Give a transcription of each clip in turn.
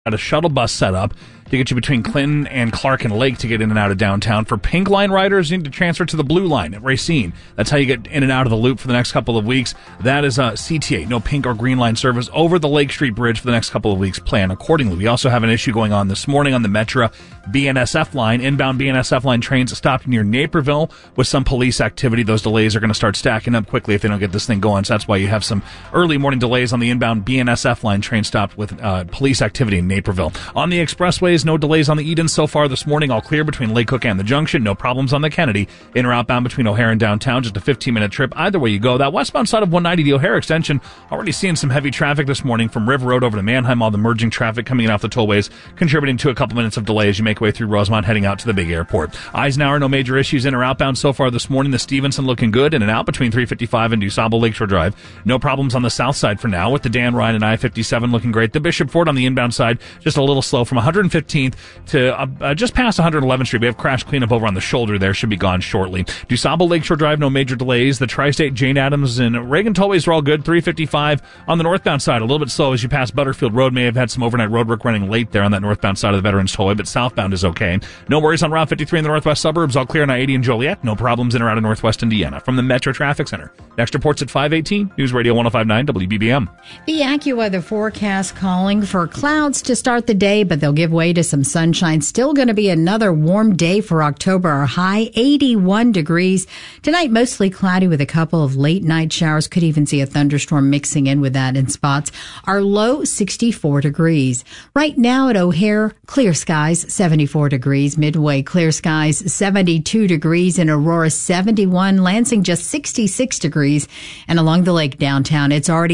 Got a shuttle bus set up to get you between Clinton and Clark and Lake to get in and out of downtown. For Pink Line riders, you need to transfer to the Blue Line at Racine. That's how you get in and out of the loop for the next couple of weeks. That is CTA, no Pink or Green Line service over the Lake Street Bridge for the next couple of weeks. Plan accordingly. We also have an issue going on this morning on the Metra BNSF line. Inbound BNSF line trains stopped near Naperville with some police activity. Those delays are going to start stacking up quickly if they don't get this thing going. So that's why you have some early morning delays on the inbound BNSF line train stopped with police activity in Naperville. On the expressways, no delays on the Eden so far this morning. All clear between Lake Cook and the Junction. No problems on the Kennedy. In or outbound between O'Hare and downtown. Just a 15-minute trip. Either way you go. That westbound side of 190, the O'Hare extension, already seeing some heavy traffic this morning from River Road over to Manheim. All the merging traffic coming in off the tollways, contributing to a couple minutes of delay as you make your way through Rosemont heading out to the big airport. Eisenhower, no major issues in or outbound so far this morning. The Stevenson looking good in and out between 355 and DuSable Lakeshore Drive. No problems on the south side for now with the Dan Ryan and I-57 looking great. The Bishop Ford on the inbound side, just a little slow from 115th to just past 111th Street. We have crash cleanup over on the shoulder there. Should be gone shortly. DuSable Lakeshore Drive, no major delays. The Tri-State, Jane Addams, and Reagan tollways are all good. 355 on the northbound side. A little bit slow as you pass Butterfield Road. May have had some overnight road work running late there on that northbound side of the Veterans Tollway, but southbound is okay. No worries on Route 53 in the northwest suburbs. All clear on I-80 in Joliet. No problems in or out of northwest Indiana. From the Metro Traffic Center. Next reports at 5:18. News Radio 105.9 WBBM. The AccuWeather forecast calling for clouds to start the day, but they'll give way to some sunshine. Still going to be another warm day for October. Our high 81 degrees. Tonight, mostly cloudy with a couple of late night showers. Could even see a thunderstorm mixing in with that in spots. Our low 64 degrees. Right now at O'Hare, clear skies, 74 degrees. Midway, clear skies, 72 degrees. In Aurora, 71. Lansing, just 66 degrees. And along the lake downtown, it's already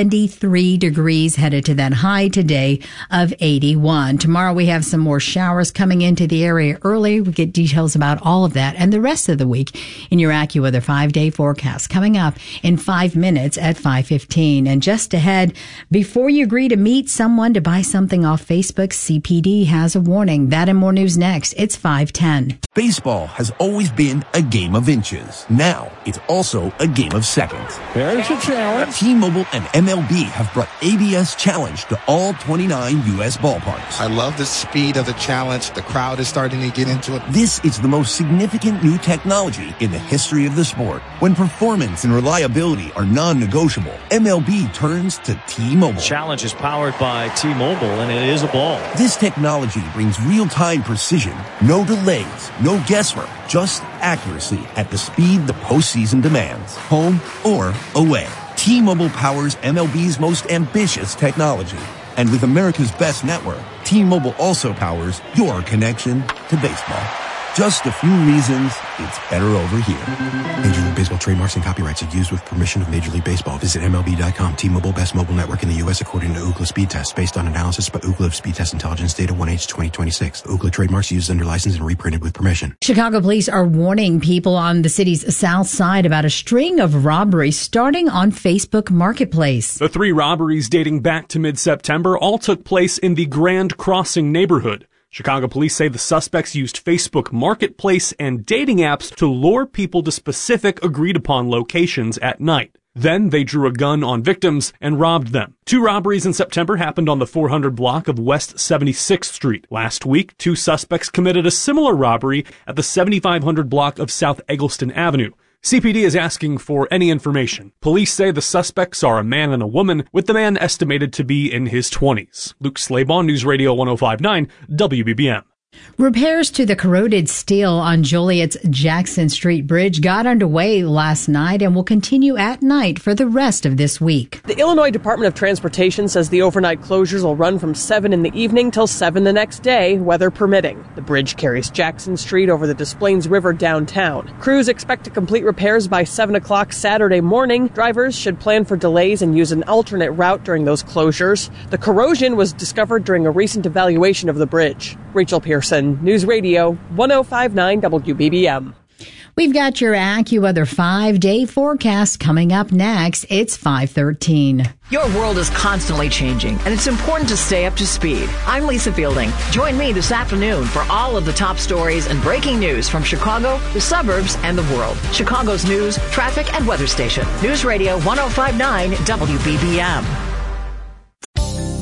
73 degrees, headed to that high today of 81. Tomorrow we have some more showers coming into the area early. We get details about all of that and the rest of the week in your AccuWeather 5-day forecast coming up in 5 minutes at 5:15. And just ahead, before you agree to meet someone to buy something off Facebook, CPD has a warning. That and more news next. It's 5:10. Baseball has always been a game of inches. Now it's also a game of seconds. There's a challenge. T-Mobile and MLB have brought ABS Challenge to all 29 U.S. ballparks. I love the speed of the challenge. The crowd is starting to get into it. This is the most significant new technology in the history of the sport. When performance and reliability are non-negotiable, MLB turns to T-Mobile. Challenge is powered by T-Mobile, and it is a ball. This technology brings real-time precision, no delays, no guesswork, just accuracy at the speed the postseason demands, home or away. T-Mobile powers MLB's most ambitious technology. And with America's best network, T-Mobile also powers your connection to baseball. Just a few reasons it's better over here. Major League Baseball trademarks and copyrights are used with permission of Major League Baseball. Visit MLB.com. T-Mobile, best mobile network in the U.S. according to Ookla Speed Test, based on analysis by Ookla Speed Test Intelligence data 1H 2026. Ookla trademarks used under license and reprinted with permission. Chicago police are warning people on the city's south side about a string of robberies starting on Facebook Marketplace. The 3 robberies dating back to mid-September all took place in the Grand Crossing neighborhood. Chicago police say the suspects used Facebook Marketplace and dating apps to lure people to specific agreed-upon locations at night. Then they drew a gun on victims and robbed them. 2 robberies in September happened on the 400 block of West 76th Street. Last week, 2 suspects committed a similar robbery at the 7500 block of South Eggleston Avenue. CPD is asking for any information. Police say the suspects are a man and a woman, with the man estimated to be in his 20s. Luke Slabaugh, News Radio 105.9, WBBM. Repairs to the corroded steel on Joliet's Jackson Street Bridge got underway last night and will continue at night for the rest of this week. The Illinois Department of Transportation says the overnight closures will run from 7 in the evening till 7 the next day, weather permitting. The bridge carries Jackson Street over the Des Plaines River downtown. Crews expect to complete repairs by 7 o'clock Saturday morning. Drivers should plan for delays and use an alternate route during those closures. The corrosion was discovered during a recent evaluation of the bridge. Rachel Pearson, News Radio 105.9 WBBM. We've got your AccuWeather 5-day forecast coming up next. It's 5:13. Your world is constantly changing, and it's important to stay up to speed. I'm Lisa Fielding. Join me this afternoon for all of the top stories and breaking news from Chicago, the suburbs, and the world. Chicago's news, traffic, and weather station. News Radio 105.9 WBBM.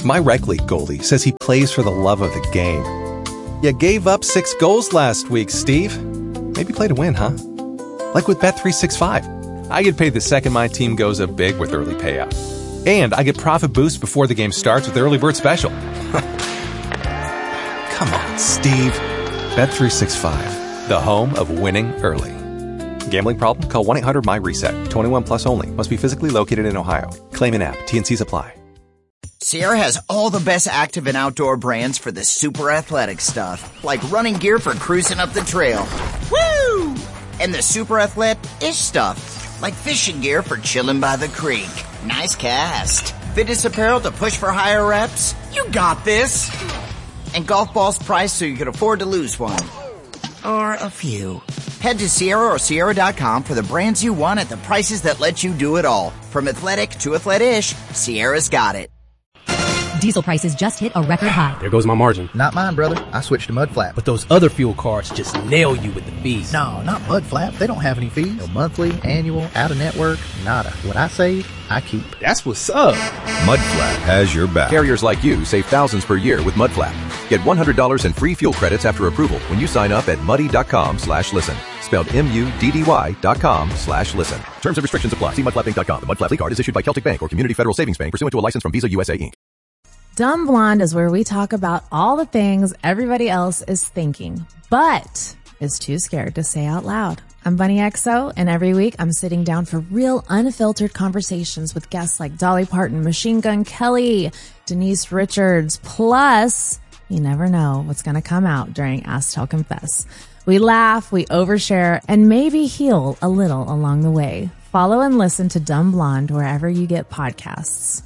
My rec league goalie says he plays for the love of the game. You gave up 6 goals last week, Steve. Maybe play to win, huh? Like with Bet365. I get paid the second my team goes up big with early payout. And I get profit boost before the game starts with the early bird special. Come on, Steve. Bet365, the home of winning early. Gambling problem? Call 1-800-MY-RESET. 21 plus only. Must be physically located in Ohio. Claim in app. T&Cs apply. Sierra has all the best active and outdoor brands for the super athletic stuff, like running gear for cruising up the trail. Woo! And the super athletic-ish stuff, like fishing gear for chilling by the creek. Nice cast. Fitness apparel to push for higher reps. You got this. And golf balls priced so you can afford to lose one. Or a few. Head to Sierra or Sierra.com for the brands you want at the prices that let you do it all. From athletic to athletic-ish, Sierra's got it. Diesel prices just hit a record high. There goes my margin. Not mine, brother. I switched to Mudflap. But those other fuel cards just nail you with the fees. No, not Mudflap. They don't have any fees. No monthly, annual, out-of-network, nada. What I save, I keep. That's what's up. Mudflap has your back. Carriers like you save thousands per year with Mudflap. Get $100 in free fuel credits after approval when you sign up at muddy.com/listen. Spelled MUDDY.com/listen. Terms and restrictions apply. See mudflapinc.com. The Mudflap card is issued by Celtic Bank or Community Federal Savings Bank pursuant to a license from Visa USA Inc. Dumb Blonde is where we talk about all the things everybody else is thinking, but is too scared to say out loud. I'm Bunny XO, and every week I'm sitting down for real unfiltered conversations with guests like Dolly Parton, Machine Gun Kelly, Denise Richards, plus you never know what's going to come out during Ask Tell Confess. We laugh, we overshare, and maybe heal a little along the way. Follow and listen to Dumb Blonde wherever you get podcasts.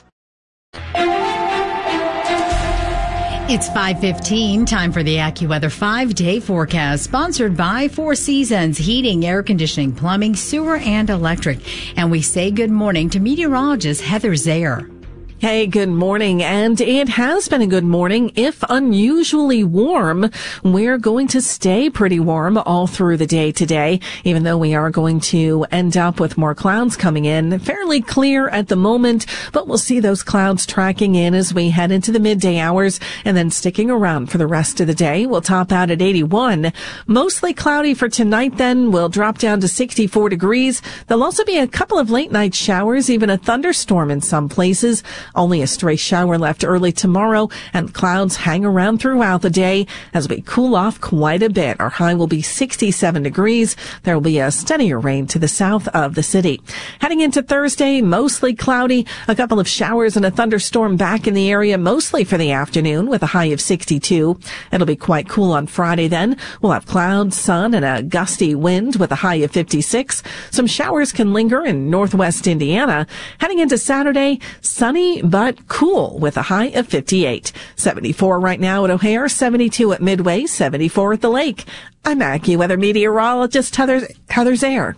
It's 5:15, time for the AccuWeather 5-day forecast, sponsored by Four Seasons Heating, Air Conditioning, Plumbing, Sewer, and Electric. And we say good morning to meteorologist Heather Zayer. Hey, good morning. And it has been a good morning, if unusually warm. We're going to stay pretty warm all through the day today, even though we are going to end up with more clouds coming in. Fairly clear at the moment, but we'll see those clouds tracking in as we head into the midday hours and then sticking around for the rest of the day. We'll top out at 81. Mostly cloudy for tonight, then we'll drop down to 64 degrees. There'll also be a couple of late night showers, even a thunderstorm in some places. Only a stray shower left early tomorrow, and clouds hang around throughout the day as we cool off quite a bit. Our high will be 67 degrees. There will be a steadier rain to the south of the city. Heading into Thursday, mostly cloudy, a couple of showers and a thunderstorm back in the area, mostly for the afternoon, with a high of 62. It'll be quite cool on Friday then. We'll have clouds, sun, and a gusty wind with a high of 56. Some showers can linger in northwest Indiana. Heading into Saturday, sunny but cool with a high of 58. 74 right now at O'Hare, 72 at Midway, 74 at the lake. I'm AccuWeather meteorologist Heather Zayer.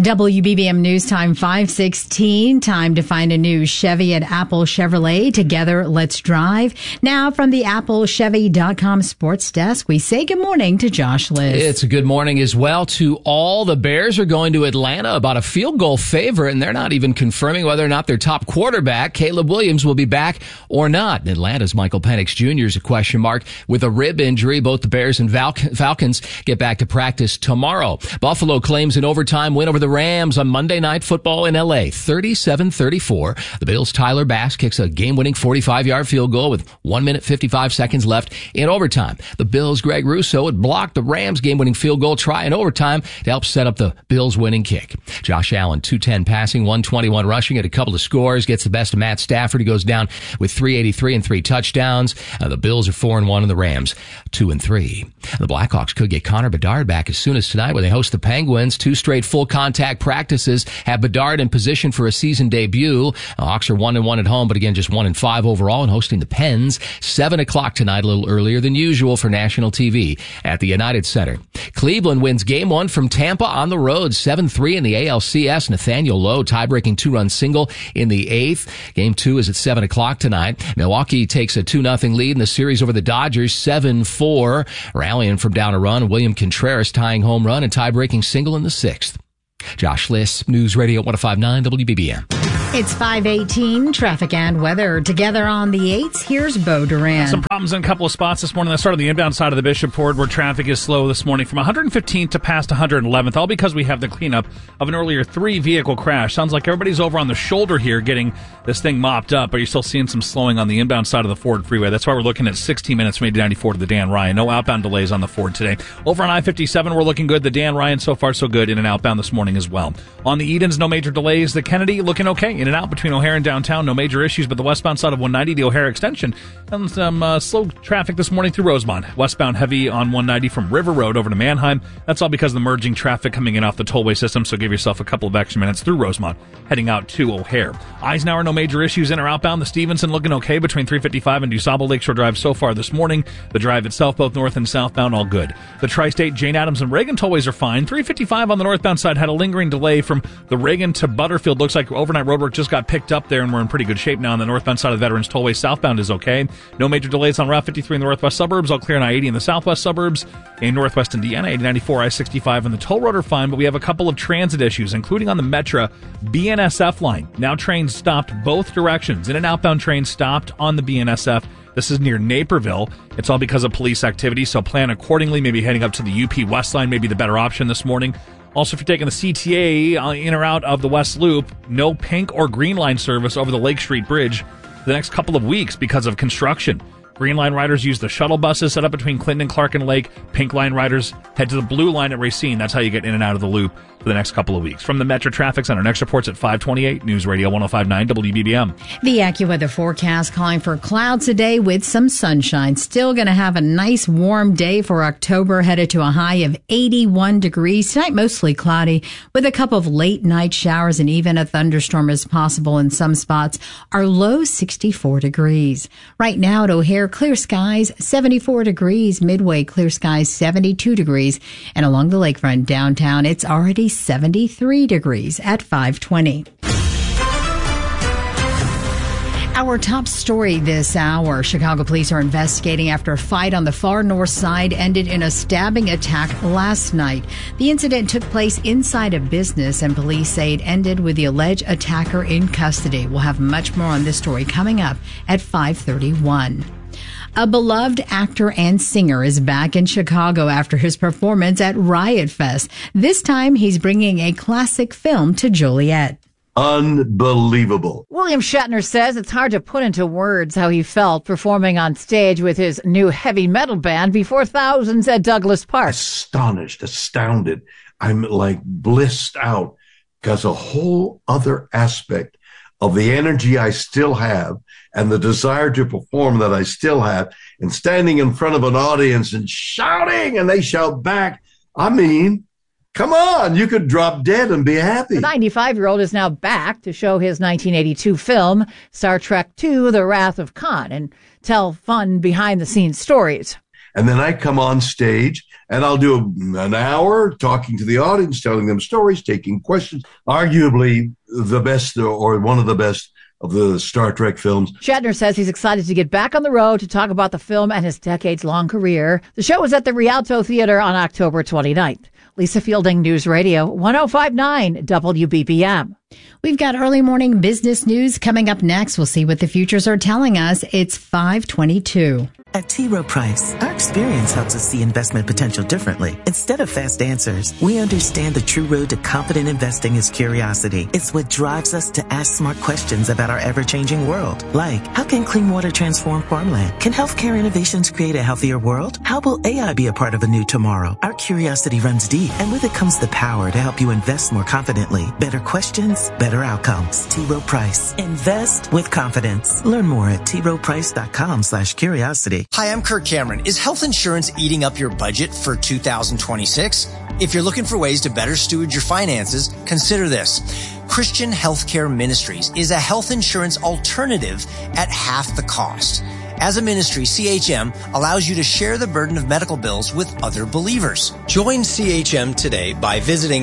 WBBM News Time 5:16. Time to find a new Chevy at Apple Chevrolet. Together, let's drive. Now from the AppleChevy.com sports desk, we say good morning to Josh Liz. It's a good morning as well to all. The Bears are going to Atlanta, about a field goal favorite, and they're not even confirming whether or not their top quarterback, Caleb Williams, will be back or not. Atlanta's Michael Penix Jr. is a question mark with a rib injury. Both the Bears and Falcons get back to practice tomorrow. Buffalo claims an overtime win over the Rams on Monday Night Football in L.A., 37-34. The Bills' Tyler Bass kicks a game-winning 45-yard field goal with 1 minute 55 seconds left in overtime. The Bills' Greg Russo had blocked the Rams' game-winning field goal try in overtime to help set up the Bills' winning kick. Josh Allen, 210 passing, 121 rushing, at a couple of scores, gets the best of Matt Stafford. He goes down with 383 and 3 touchdowns. The Bills are 4-1 and the Rams 2-3. The Blackhawks could get Connor Bedard back as soon as tonight when they host the Penguins. 2 straight full contact practices have Bedard in position for a season debut. The Hawks are 1-1 at home, but again, just 1-5 overall and hosting the Pens. 7 o'clock tonight, a little earlier than usual for national TV at the United Center. Cleveland wins game 1 from Tampa on the road, 7-3 in the ALCS. Nathaniel Lowe, tie-breaking 2-run single in the 8th. Game 2 is at 7 o'clock tonight. Milwaukee takes a 2-0 lead in the series over the Dodgers, 7-4. Rallying from down a run, William Contreras tying home run and tie-breaking single in the 6th. Josh Liss, News Radio 105.9 WBBM. It's 5:18, traffic and weather together on the 8s. Here's Bo Duran. Some problems in a couple of spots this morning. Let's start on the inbound side of the Bishop-Port, where traffic is slow this morning from 115th to past 111th, all because we have the cleanup of an earlier 3-vehicle crash. Sounds like everybody's over on the shoulder here getting this thing mopped up, but you're still seeing some slowing on the inbound side of the Ford freeway. That's why we're looking at 16 minutes from 8094 to the Dan Ryan. No outbound delays on the Ford today. Over on I-57, we're looking good. The Dan Ryan, so far so good, in and outbound this morning as well. On the Edens, no major delays. The Kennedy, looking okay, in and out between O'Hare and downtown, no major issues, but the westbound side of 190, the O'Hare extension, and some slow traffic this morning through Rosemont. Westbound heavy on 190 from River Road over to Manheim. That's all because of the merging traffic coming in off the tollway system, so give yourself a couple of extra minutes through Rosemont, heading out to O'Hare. Eisenhower, no major issues in or outbound. The Stevenson looking okay between 355 and DuSable Lakeshore Drive so far this morning. The drive itself, both north and southbound, all good. The Tri-State, Jane Addams, and Reagan tollways are fine. 355 on the northbound side had a lingering delay from the Reagan to Butterfield. Looks like overnight roadwork just got picked up there, and we're in pretty good shape now on the northbound side of the Veterans Tollway. Southbound is okay. No major delays on Route 53 in the northwest suburbs. All clear on I-80 in the southwest suburbs. In northwest Indiana, 8094, I-65, and the toll road are fine, but we have a couple of transit issues, including on the Metra BNSF line. Now trains stopped both directions. In and outbound trains stopped on the BNSF. This is near Naperville. It's all because of police activity, so plan accordingly. Maybe heading up to the UP West line may be the better option this morning. Also, if you're taking the CTA in or out of the West Loop, no pink or green line service over the Lake Street Bridge for the next couple of weeks because of construction. Green line riders use the shuttle buses set up between Clinton and Clark and Lake. Pink line riders head to the blue line at Racine. That's how you get in and out of the loop for the next couple of weeks. From the Metro Traffic Center, next reports at 528, News Radio 105.9 WBBM. The AccuWeather forecast calling for clouds today with some sunshine. Still going to have a nice warm day for October, headed to a high of 81 degrees. Tonight, mostly cloudy with a couple of late night showers and even a thunderstorm is possible in some spots. Our low 64 degrees. Right now at O'Hare, clear skies, 74 degrees. Midway, clear skies, 72 degrees. And along the lakefront downtown, it's already 73 degrees at 520. Our top story this hour. Chicago police are investigating after a fight on the far north side ended in a stabbing attack last night. The incident took place inside a business, and police say it ended with the alleged attacker in custody. We'll have much more on this story coming up at 5:31. A beloved actor and singer is back in Chicago after his performance at Riot Fest. This time, he's bringing a classic film to Joliet. Unbelievable. William Shatner says it's hard to put into words how he felt performing on stage with his new heavy metal band before thousands at Douglas Park. Astonished, astounded. I'm like blissed out because a whole other aspect of the energy I still have and the desire to perform that I still have, and standing in front of an audience and shouting, and they shout back. I mean, come on, you could drop dead and be happy. The 95-year-old is now back to show his 1982 film, Star Trek II, The Wrath of Khan, and tell fun behind-the-scenes stories. And then I come on stage, and I'll do an hour talking to the audience, telling them stories, taking questions. Arguably the best, or one of the best, of the Star Trek films. Shatner says he's excited to get back on the road to talk about the film and his decades-long career. The show was at the Rialto Theater on October 29th. Lisa Fielding, News Radio 105.9 WBBM. We've got early morning business news coming up next. We'll see what the futures are telling us. It's 5:22. At T. Rowe Price, our experience helps us see investment potential differently. Instead of fast answers, we understand the true road to confident investing is curiosity. It's what drives us to ask smart questions about our ever-changing world. Like, how can clean water transform farmland? Can healthcare innovations create a healthier world? How will AI be a part of a new tomorrow? Our curiosity runs deep, and with it comes the power to help you invest more confidently. Better questions, better outcomes. T. Rowe Price. Invest with confidence. Learn more at troweprice.com/curiosity. Hi, I'm Kirk Cameron. Is health insurance eating up your budget for 2026? If you're looking for ways to better steward your finances, consider this. Christian Healthcare Ministries is a health insurance alternative at half the cost. As a ministry, CHM allows you to share the burden of medical bills with other believers. Join CHM today by visiting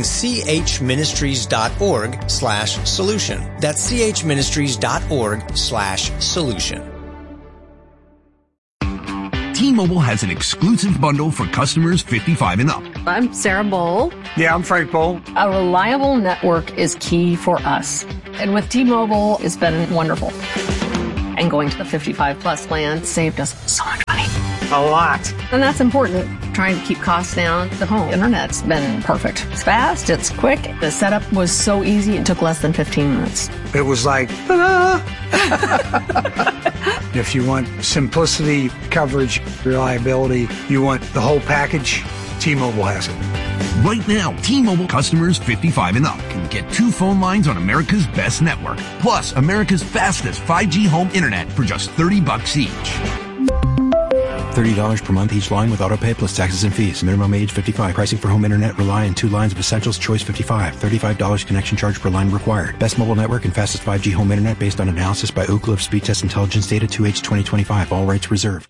chministries.org/solution. That's chministries.org/solution. T-Mobile has an exclusive bundle for customers 55 and up. I'm Sarah Bowl. Yeah, I'm Frank Bowl. A reliable network is key for us. And with T-Mobile, it's been wonderful. And going to the 55 plus plan saved us so much money. A lot. And that's important. Trying to keep costs down. The home internet's been perfect. It's fast, it's quick. The setup was so easy, it took less than 15 minutes. It was like, ta-da! If you want simplicity, coverage, reliability, you want the whole package, T-Mobile has it. Right now, T-Mobile customers 55 and up can get 2 phone lines on America's best network, plus America's fastest 5G home internet for just $30 each. $30 per month each line with autopay plus taxes and fees. Minimum age 55. Pricing for home internet rely on 2 lines of Essentials Choice 55. $35 connection charge per line required. Best mobile network and fastest 5G home internet based on analysis by Ookla of Speed Test Intelligence Data 2H 2025. All rights reserved.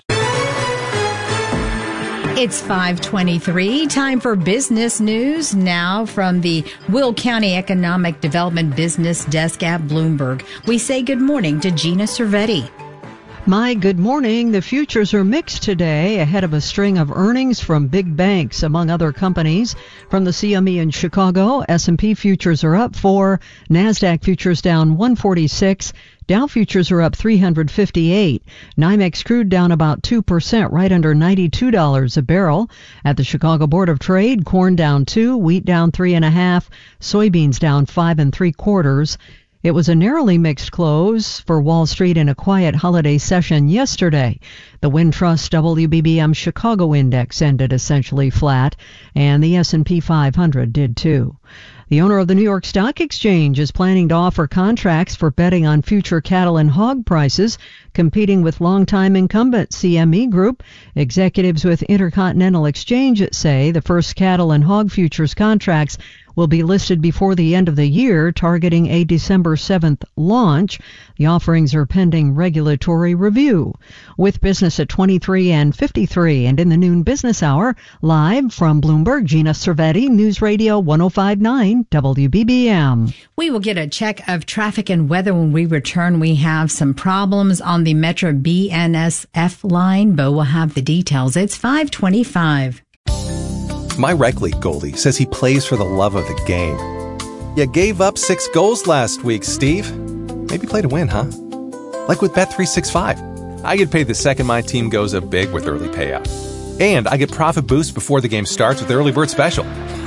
It's 5:23. Time for business news now from the Will County Economic Development Business Desk at Bloomberg. We say good morning to Gina Cervetti. My good morning. The futures are mixed today ahead of a string of earnings from big banks, among other companies. From the CME in Chicago, S&P futures are up 4, NASDAQ futures down 146, Dow futures are up 358. NYMEX crude down about 2%, right under $92 a barrel. At the Chicago Board of Trade, corn down 2, wheat down 3.5, soybeans down 5 3/4. It was a narrowly mixed close for Wall Street in a quiet holiday session yesterday. The Wintrust WBBM Chicago Index ended essentially flat, and the S&P 500 did too. The owner of the New York Stock Exchange is planning to offer contracts for betting on future cattle and hog prices, competing with longtime incumbent CME Group. Executives with Intercontinental Exchange say the first cattle and hog futures contracts will be listed before the end of the year, targeting a December 7th launch. The offerings are pending regulatory review. With business at 23 and 53 and in the noon business hour, live from Bloomberg, Gina Cervetti, News Radio 105.9 WBBM. We will get a check of traffic and weather when we return. We have some problems on the Metro BNSF line. Bo will have the details. It's 5:25. My rec league goalie says he plays for the love of the game. You gave up 6 goals last week, Steve. Maybe play to win, huh? Like with Bet365. I get paid the second my team goes up big with early payout. And I get profit boost before the game starts with Early Bird Special.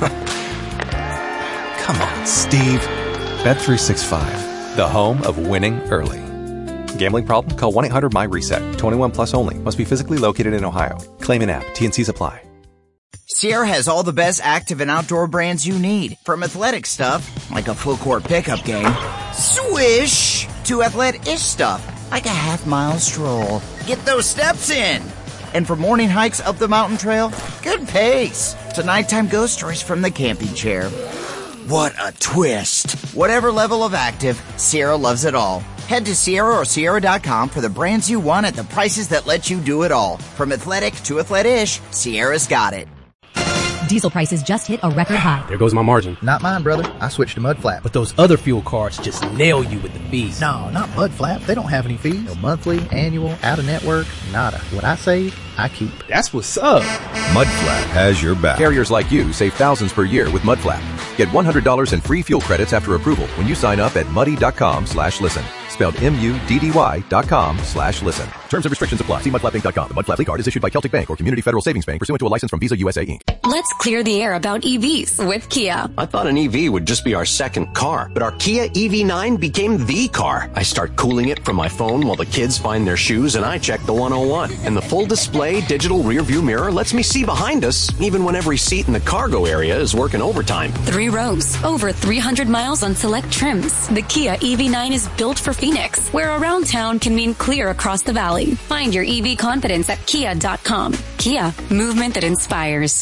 Come on, Steve. Bet365, the home of winning early. Gambling problem? Call 1-800-MY-RESET. 21 plus only. Must be physically located in Ohio. Claim an app. T&Cs apply. Sierra has all the best active and outdoor brands you need. From athletic stuff, like a full court pickup game, swish, to athletic-ish stuff, like a half-mile stroll. Get those steps in. And for morning hikes up the mountain trail, good pace. To nighttime ghost stories from the camping chair. What a twist. Whatever level of active, Sierra loves it all. Head to Sierra or Sierra.com for the brands you want at the prices that let you do it all. From athletic to athletic-ish, Sierra's got it. Diesel prices just hit a record high. There goes my margin. Not mine, brother. I switched to Mudflap. But those other fuel cards just nail you with the fees. No, not Mudflap. They don't have any fees. No monthly, annual, out-of-network, nada. What I save, I keep. That's what's up. Mudflap has your back. Carriers like you save thousands per year with Mudflap. Get $100 in free fuel credits after approval when you sign up at muddy.com/listen. Spelled MUDDY.com/listen. Terms and restrictions apply. See mudflappinc.com. The Mudflap card is issued by Celtic Bank or Community Federal Savings Bank pursuant to a license from Visa USA Inc. Let's clear the air about EVs with Kia. I thought an EV would just be our second car, but our Kia EV9 became the car. I start cooling it from my phone while the kids find their shoes and I check the 101. And the full display digital rear view mirror lets me see behind us, even when every seat in the cargo area is working overtime. 3 rows, over 300 miles on select trims. The Kia EV9 is built for Phoenix, where around town can mean clear across the valley. Find your EV confidence at kia.com. Kia, movement that inspires.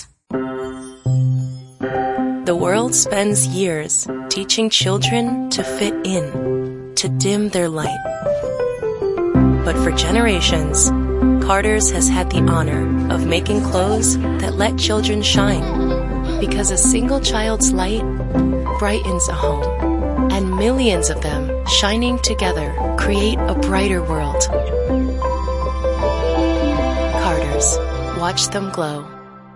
The world spends years teaching children to fit in, to dim their light. But for generations, Carter's has had the honor of making clothes that let children shine. Because a single child's light brightens a home. And millions of them shining together create a brighter world. Carter's. Watch them glow.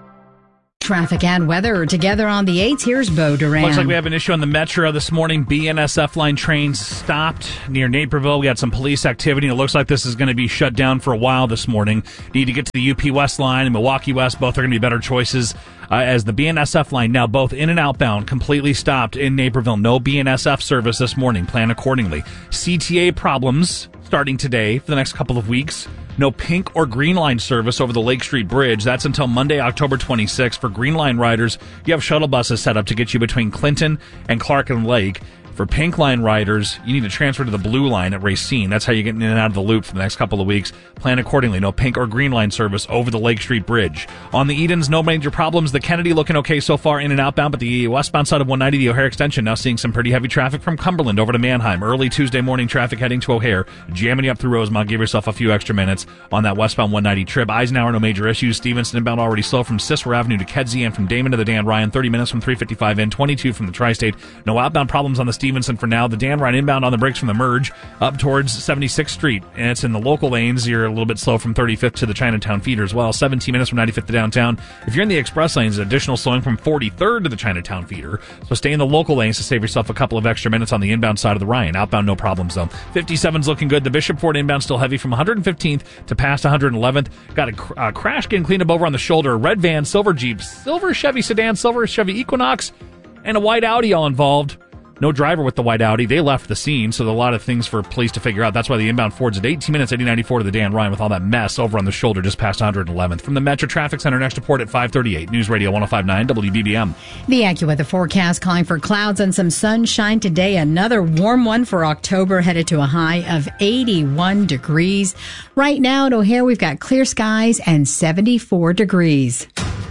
Traffic and weather together on the 8s. Here's Bo Duran. Looks like we have an issue on the Metro this morning. BNSF line trains stopped near Naperville. We had some police activity. It looks like this is going to be shut down for a while this morning. Need to get to the UP West line and Milwaukee West. Both are going to be better choices as the BNSF line, now both in and outbound, completely stopped in Naperville. No BNSF service this morning. Plan accordingly. CTA problems starting today for the next couple of weeks. No Pink or Green Line service over the Lake Street Bridge. That's until Monday, October 26th. For Green Line riders, you have shuttle buses set up to get you between Clinton and Clark and Lake. For Pink Line riders, you need to transfer to the Blue Line at Racine. That's how you get in and out of the loop for the next couple of weeks. Plan accordingly. No Pink or Green Line service over the Lake Street Bridge. On the Edens, no major problems. The Kennedy looking okay so far in and outbound, but the westbound side of 190, the O'Hare extension, now seeing some pretty heavy traffic from Cumberland over to Manheim. Early Tuesday morning traffic heading to O'Hare. Jamming you up through Rosemont. Give yourself a few extra minutes on that westbound 190 trip. Eisenhower, no major issues. Stevenson inbound already slow from Cicero Avenue to Kedzie and from Damon to the Dan Ryan. 30 minutes from 355 in, 22 from the Tri-State. No outbound problems on the Stevenson for now. The Dan Ryan inbound on the brakes from the merge up towards 76th Street. And it's in the local lanes. You're a little bit slow from 35th to the Chinatown feeder as well. 17 minutes from 95th to downtown. If you're in the express lanes, additional slowing from 43rd to the Chinatown feeder. So stay in the local lanes to save yourself a couple of extra minutes on the inbound side of the Ryan. Outbound, no problems though. 57's looking good. The Bishop Ford inbound still heavy from 115th to past 111th. Got a crash getting cleaned up over on the shoulder. Red van, silver Jeep, silver Chevy sedan, silver Chevy Equinox, and a white Audi all involved. No driver with the white Audi. They left the scene, so there are a lot of things for police to figure out. That's why the inbound Ford's at 18 minutes, 8094 to the Dan Ryan with all that mess over on the shoulder just past 111th. From the Metro Traffic Center, next report at 5:38. News Radio 105.9 WBBM. The AccuWeather forecast calling for clouds and some sunshine today. Another warm one for October, headed to a high of 81 degrees. Right now at O'Hare, we've got clear skies and 74 degrees.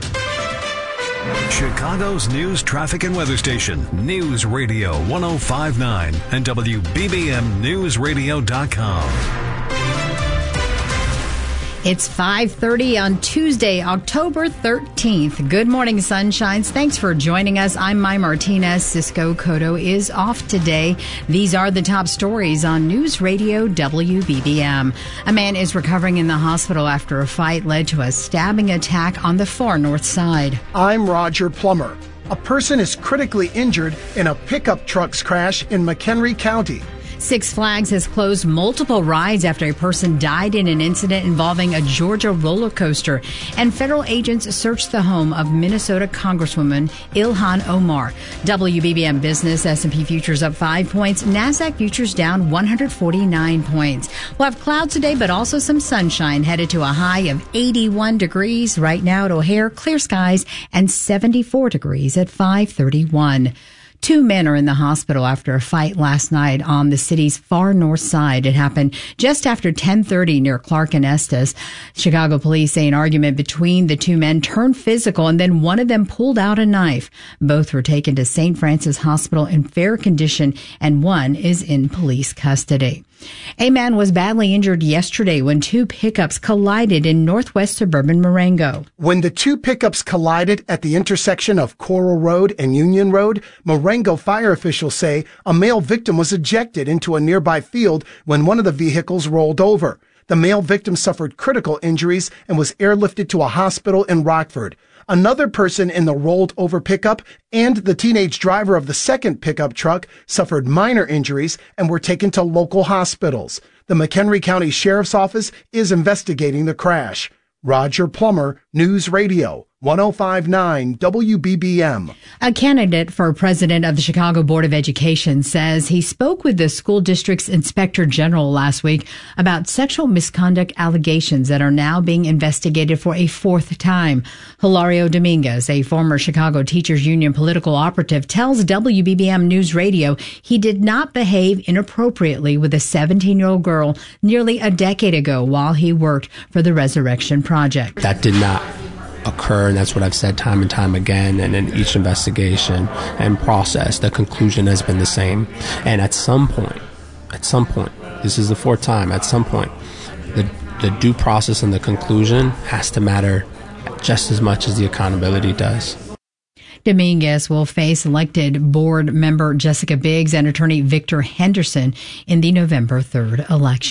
Chicago's news, traffic, and weather station. News Radio 105.9 and WBBMNewsRadio.com. It's 5:30 on Tuesday, October 13th. Good morning, sunshines. Thanks for joining us. I'm Mai Martinez. Cisco Cotto is off today. These are the top stories on News Radio WBBM. A man is recovering in the hospital after a fight led to a stabbing attack on the far north side. I'm Roger Plummer. A person is critically injured in a pickup truck's crash in McHenry County. Six Flags has closed multiple rides after a person died in an incident involving a Georgia roller coaster. And federal agents searched the home of Minnesota Congresswoman Ilhan Omar. WBBM Business, S&P futures up 5 points. NASDAQ futures down 149 points. We'll have clouds today, but also some sunshine, headed to a high of 81 degrees. Right now at O'Hare, clear skies and 74 degrees at 5:31. 2 men are in the hospital after a fight last night on the city's far north side. It happened just after 10:30 near Clark and Estes. Chicago police say an argument between the 2 men turned physical, and then one of them pulled out a knife. Both were taken to St. Francis Hospital in fair condition, and one is in police custody. A man was badly injured yesterday when 2 pickups collided in northwest suburban Marengo. When the 2 pickups collided at the intersection of Coral Road and Union Road, Marengo fire officials say a male victim was ejected into a nearby field when one of the vehicles rolled over. The male victim suffered critical injuries and was airlifted to a hospital in Rockford. Another person in the rolled over pickup and the teenage driver of the second pickup truck suffered minor injuries and were taken to local hospitals. The McHenry County Sheriff's Office is investigating the crash. Roger Plummer, News Radio 105.9 WBBM. A candidate for president of the Chicago Board of Education says he spoke with the school district's inspector general last week about sexual misconduct allegations that are now being investigated for a 4th time. Hilario Dominguez, a former Chicago Teachers Union political operative, tells WBBM News Radio he did not behave inappropriately with a 17-year-old girl nearly a decade ago while he worked for the Resurrection Project. That did not occur, and that's what I've said time and time again, and in each investigation and process, the conclusion has been the same. And at some point, this is the 4th time, at some point, the due process and the conclusion has to matter just as much as the accountability does. Dominguez will face elected board member Jessica Biggs and attorney Victor Henderson in the November 3rd election.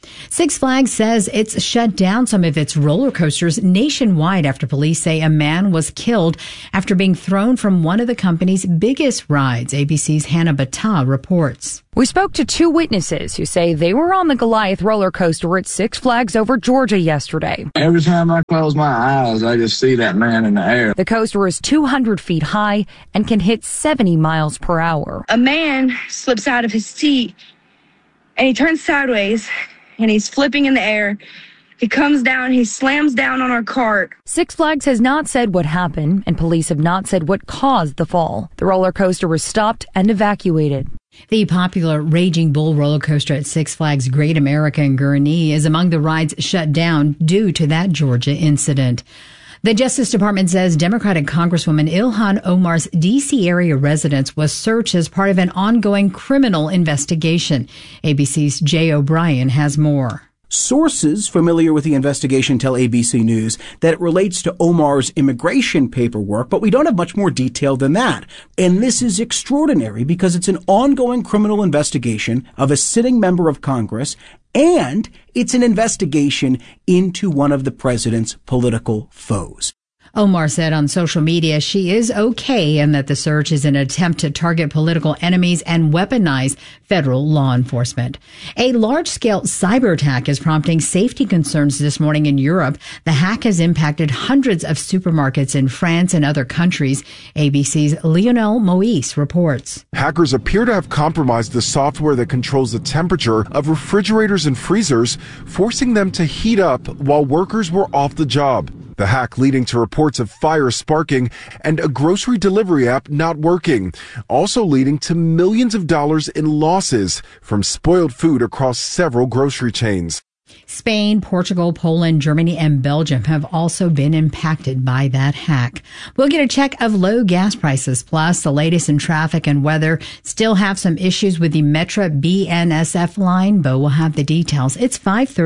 Six Flags says it's shut down some of its roller coasters nationwide after police say a man was killed after being thrown from one of the company's biggest rides. ABC's Hannah Battah reports. We spoke to two witnesses who say they were on the Goliath roller coaster at Six Flags over Georgia yesterday. Every time I close my eyes, I just see that man in the air. The coaster is 200 feet high and can hit 70 miles per hour. A man slips out of his seat and he turns sideways and he's flipping in the air. He comes down, he slams down on our cart. Six Flags has not said what happened, and police have not said what caused the fall. The roller coaster was stopped and evacuated. The popular Raging Bull roller coaster at Six Flags Great America in Gurnee is among the rides shut down due to that Georgia incident. The Justice Department says Democratic Congresswoman Ilhan Omar's D.C. area residence was searched as part of an ongoing criminal investigation. ABC's Jay O'Brien has more. Sources familiar with the investigation tell ABC News that it relates to Omar's immigration paperwork, but we don't have much more detail than that. And this is extraordinary because it's an ongoing criminal investigation of a sitting member of Congress, and it's an investigation into one of the president's political foes. Omar said on social media she is okay and that the search is an attempt to target political enemies and weaponize federal law enforcement. A large-scale cyber attack is prompting safety concerns this morning in Europe. The hack has impacted hundreds of supermarkets in France and other countries. ABC's Lionel Moise reports. Hackers appear to have compromised the software that controls the temperature of refrigerators and freezers, forcing them to heat up while workers were off the job. The hack leading to reports of fire sparking and a grocery delivery app not working, also leading to millions of dollars in losses from spoiled food across several grocery chains. Spain, Portugal, Poland, Germany, and Belgium have also been impacted by that hack. We'll get a check of low gas prices, plus the latest in traffic and weather. Still have some issues with the Metra BNSF line, but we'll have the details. It's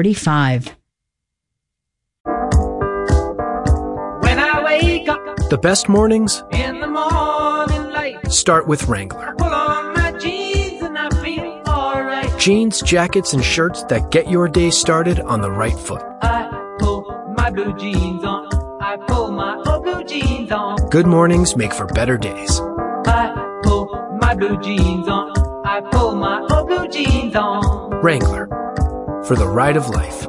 5:35. The best mornings in the morning light start with Wrangler. Pull on my jeans and I feel alright. Jeans, jackets, and shirts that get your day started on the right foot. I pull my blue jeans on. I pull my old blue jeans on. Good mornings make for better days. I pull my blue jeans on. I pull my old blue jeans on. Wrangler, for the ride of life.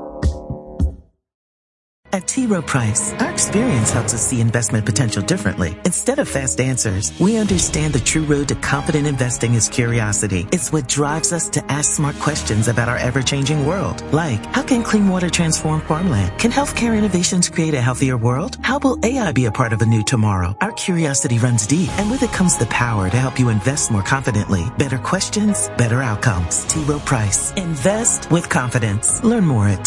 At T. Rowe Price, our experience helps us see investment potential differently. Instead of fast answers, we understand the true road to confident investing is curiosity. It's what drives us to ask smart questions about our ever-changing world. Like, how can clean water transform farmland? Can healthcare innovations create a healthier world? How will AI be a part of a new tomorrow? Our curiosity runs deep, and with it comes the power to help you invest more confidently. Better questions, better outcomes. T. Rowe Price. Invest with confidence. Learn more at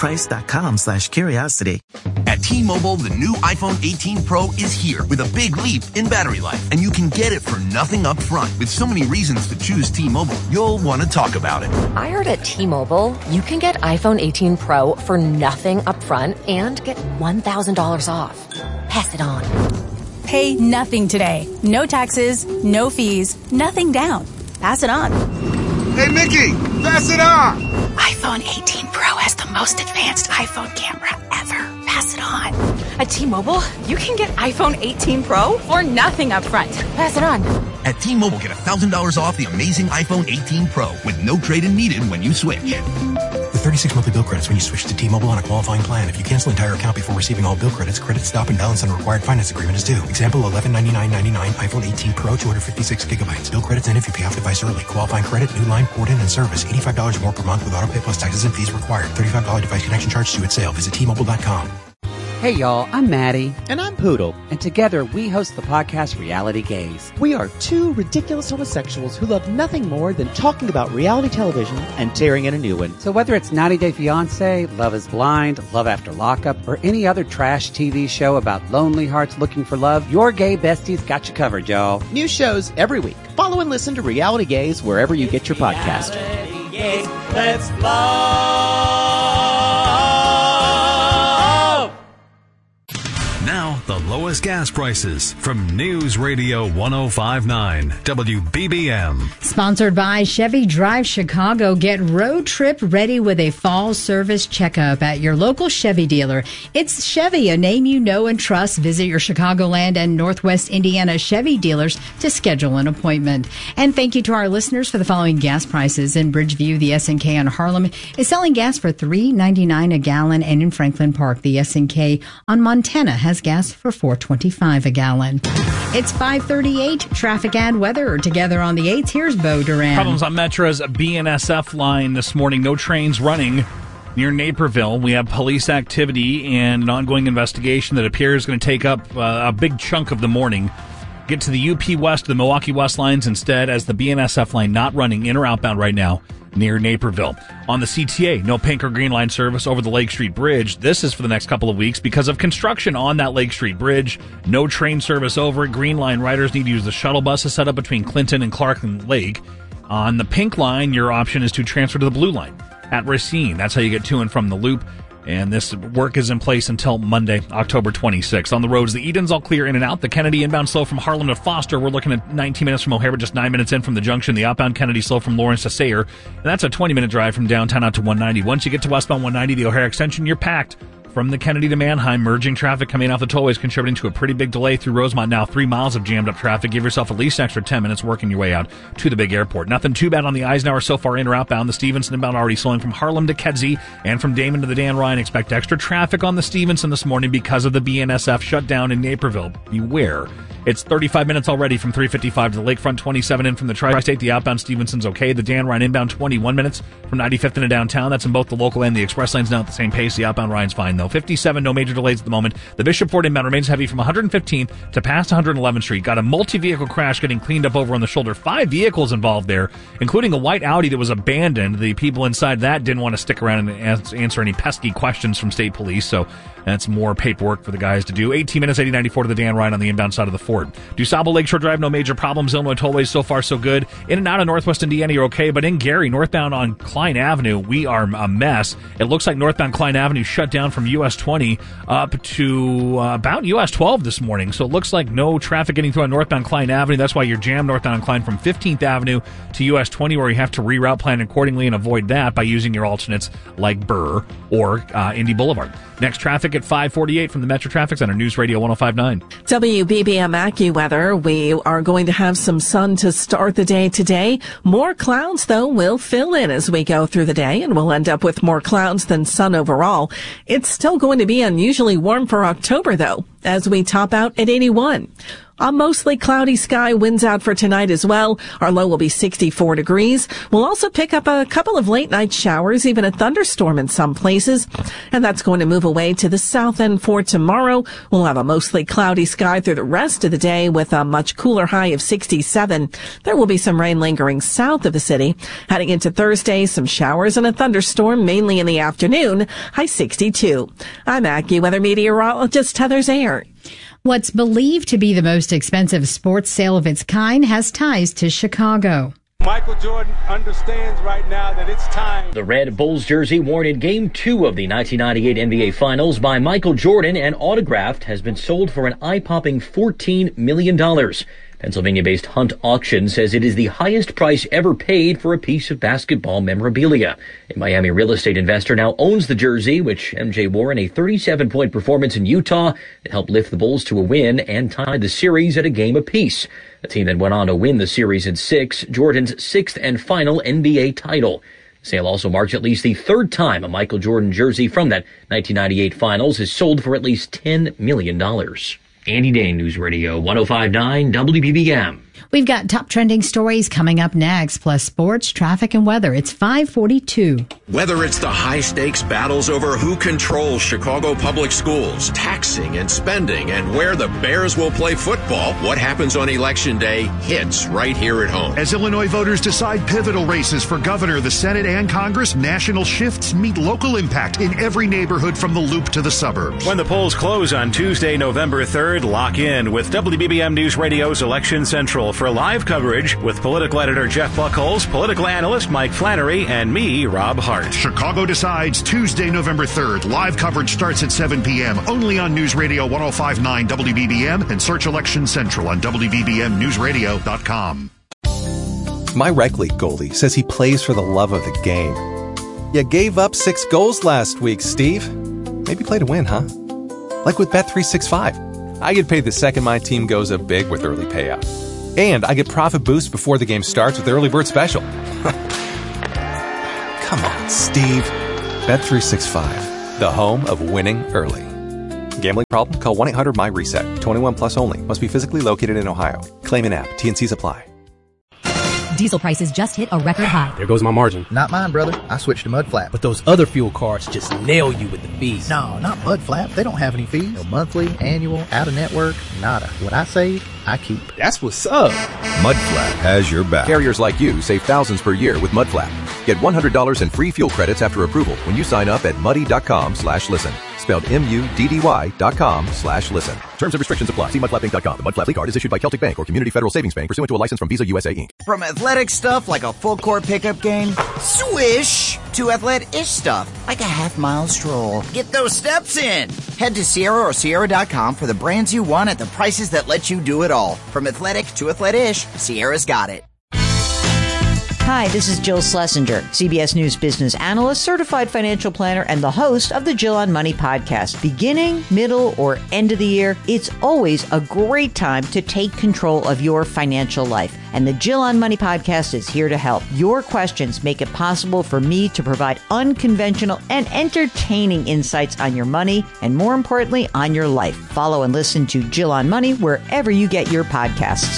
troweprice.com/curiosity. At T-Mobile, the new iPhone 18 Pro is here with a big leap in battery life, and you can get it for nothing up front. With so many reasons to choose T-Mobile, you'll want to talk about it. I heard at T-Mobile, you can get iPhone 18 Pro for nothing up front and get $1,000 off. Pass it on. Pay nothing today. No taxes, no fees, nothing down. Pass it on. Hey, Mickey, pass it on. iPhone 18 Pro has the most advanced iPhone camera ever. Pass it on. At T-Mobile, you can get iPhone 18 Pro for nothing up front. Pass it on. At T-Mobile, get $1,000 off the amazing iPhone 18 Pro with no trade-in needed when you switch. With 36 monthly bill credits when you switch to T-Mobile on a qualifying plan. If you cancel entire account before receiving all bill credits, credit stop and balance on a required finance agreement is due. Example, $1199.99 iPhone 18 Pro, 256 gigabytes. Bill credits in if you pay off device early. Qualifying credit, new line, port in, and service. $85 more per month with auto pay plus taxes and fees required. $35 device connection charge due at sale. Visit T-Mobile.com. Hey y'all, I'm Maddie. And I'm Poodle. And together we host the podcast Reality Gaze. We are two ridiculous homosexuals who love nothing more than talking about reality television and tearing in a new one. So whether it's 90 Day Fiancé, Love is Blind, Love After Lockup, or any other trash TV show about lonely hearts looking for love, your gay besties got you covered, y'all. New shows every week. Follow and listen to Reality Gaze wherever you get your podcast. Reality Gaze, let's love. Now, the lowest gas prices from News Radio 105.9 WBBM. Sponsored by Chevy Drive Chicago. Get road trip ready with a fall service checkup at your local Chevy dealer. It's Chevy, a name you know and trust. Visit your Chicagoland and Northwest Indiana Chevy dealers to schedule an appointment. And thank you to our listeners for the following gas prices. In Bridgeview, the S&K on Harlem is selling gas for $3.99 a gallon, and in Franklin Park, the S&K on Montana has gas for $4.25 a gallon. It's 5:38. Traffic and weather together on the 8th. Here's Bo Duran. Problems on Metra's BNSF line this morning. No trains running near Naperville. We have police activity and an ongoing investigation that appears going to take up a big chunk of the morning. Get to the UP West, the Milwaukee West lines instead, as the BNSF line not running in or outbound right now near Naperville. On the CTA, no pink or green line service over the Lake Street Bridge. This is for the next couple of weeks because of construction on that Lake Street Bridge. No train service over it. Green line riders need to use the shuttle buses set up between Clinton and Clark and Lake. On the pink line, your option is to transfer to the blue line at Racine. That's how you get to and from the loop. And this work is in place until Monday, October 26th. On the roads, the Eden's all clear in and out. The Kennedy inbound slow from Harlem to Foster. We're looking at 19 minutes from O'Hare, but just 9 minutes in from the junction. The outbound Kennedy slow from Lawrence to Sayre. And that's a 20-minute drive from downtown out to 190. Once you get to westbound 190, the O'Hare extension, you're packed. From the Kennedy to Manheim, merging traffic coming off the tollways contributing to a pretty big delay through Rosemont. Now 3 miles of jammed up traffic. Give yourself at least an extra 10 minutes working your way out to the big airport. Nothing too bad on the Eisenhower so far in or outbound. The Stevenson inbound already slowing from Harlem to Kedzie and from Damon to the Dan Ryan. Expect extra traffic on the Stevenson this morning because of the BNSF shutdown in Naperville. Beware. It's 35 minutes already from 355 to the Lakefront, 27 in from the Tri-State. The outbound Stevenson's okay. The Dan Ryan inbound 21 minutes from 95th into downtown. That's in both the local and the express lanes now at the same pace. The outbound Ryan's fine though. 57, no major delays at the moment. The Bishopford inbound remains heavy from 115th to past 111th Street. Got a multi-vehicle crash getting cleaned up over on the shoulder. 5 vehicles involved there, including a white Audi that was abandoned. The people inside that didn't want to stick around and answer any pesky questions from state police, so that's more paperwork for the guys to do. 18 minutes, 8094 to the Dan Ryan on the inbound side of the Ford. DuSable Lakeshore Drive, no major problems. Illinois tollways so far so good. In and out of Northwest Indiana, you're okay. But in Gary, northbound on Klein Avenue, we are a mess. It looks like northbound Klein Avenue shut down from US 20 up to about US 12 this morning. So it looks like no traffic getting through on northbound Klein Avenue. That's why you're jammed northbound Klein from 15th Avenue to US 20, where you have to reroute plan accordingly and avoid that by using your alternates like Burr or Indy Boulevard. Next traffic at 5:48 from the Metro Traffic Center, News Radio 105.9. WBBM AccuWeather. We are going to have some sun to start the day today. More clouds, though, will fill in as we go through the day, and we'll end up with more clouds than sun overall. It's still going to be unusually warm for October, though, as we top out at 81. A mostly cloudy sky, winds out for tonight as well. Our low will be 64 degrees. We'll also pick up a couple of late night showers, even a thunderstorm in some places. And that's going to move away to the south end for tomorrow. We'll have a mostly cloudy sky through the rest of the day with a much cooler high of 67. There will be some rain lingering south of the city. Heading into Thursday, some showers and a thunderstorm mainly in the afternoon, high 62. I'm AccuWeather meteorologist Heather Zayer. What's believed to be the most expensive sports sale of its kind has ties to Chicago. Michael Jordan understands right now that it's time. The Red Bulls jersey worn in Game 2 of the 1998 NBA Finals by Michael Jordan and autographed has been sold for an eye-popping $14 million. Pennsylvania-based Hunt Auction says it is the highest price ever paid for a piece of basketball memorabilia. A Miami real estate investor now owns the jersey, which MJ wore in a 37-point performance in Utah that helped lift the Bulls to a win and tied the series at a game apiece. A team that went on to win the series in 6, Jordan's 6th and final NBA title. The sale also marks at least the 3rd time a Michael Jordan jersey from that 1998 Finals is sold for at least $10 million. Andy Dane, News Radio 105.9 WBBM. We've got top trending stories coming up next, plus sports, traffic, and weather. It's 5:42. Whether it's the high-stakes battles over who controls Chicago public schools, taxing and spending, and where the Bears will play football, what happens on Election Day hits right here at home. As Illinois voters decide pivotal races for governor, the Senate, and Congress, national shifts meet local impact in every neighborhood from the Loop to the suburbs. When the polls close on Tuesday, November 3rd, lock in with WBBM News Radio's Election Central for live coverage with political editor Jeff Buckholz, political analyst Mike Flannery, and me, Rob Hart. Chicago Decides, Tuesday, November 3rd. Live coverage starts at 7 p.m. only on News Radio 105.9 WBBM and search Election Central on WBBMNewsRadio.com. My rec league goalie says he plays for the love of the game. You gave up 6 goals last week, Steve. Maybe play to win, huh? Like with Bet365. I get paid the second my team goes up big with early payout. And I get profit boost before the game starts with the early bird special. Come on, Steve. Bet365, the home of winning early. Gambling problem? Call 1-800-MY-RESET. 21 plus only. Must be physically located in Ohio. Claim an app. T&Cs apply. Diesel prices just hit a record high. There goes my margin. Not mine, brother. I switched to Mudflap. But those other fuel cards just nail you with the fees. No, not Mudflap. They don't have any fees. No monthly, annual, out-of-network, nada. What I save, I keep. That's what's up. Mudflap has your back. Carriers like you save thousands per year with Mudflap. Get $100 in free fuel credits after approval when you sign up at muddy.com/listen. Spelled MUDDY.com/listen. Terms and restrictions apply. See mudflappinc.com. The Mudflap card is issued by Celtic Bank or Community Federal Savings Bank pursuant to a license from Visa USA Inc. From athletic stuff like a full court pickup game, swish, to athletic-ish stuff like a half-mile stroll. Get those steps in. Head to Sierra or Sierra.com for the brands you want at the prices that let you do it all. From athletic to athletic-ish, Sierra's got it. Hi, this is Jill Schlesinger, CBS News business analyst, certified financial planner, and the host of the Jill on Money podcast. Beginning, middle, or end of the year, it's always a great time to take control of your financial life. And the Jill on Money podcast is here to help. Your questions make it possible for me to provide unconventional and entertaining insights on your money, and more importantly, on your life. Follow and listen to Jill on Money wherever you get your podcasts.